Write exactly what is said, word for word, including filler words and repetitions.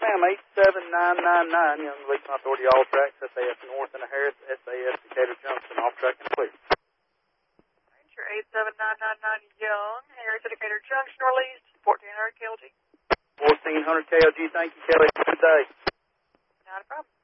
ma'am. eight seven nine nine nine, Young Legion Authority, all tracks, S A S North and Harris, S A S Decatur Junction, off track and clear. Ranger eight seven nine nine nine, Young, Harris, Decatur Junction, northeast, fourteen hundred K L G. fourteen hundred K L G, thank you, Kelly. Have a good day. Not a problem.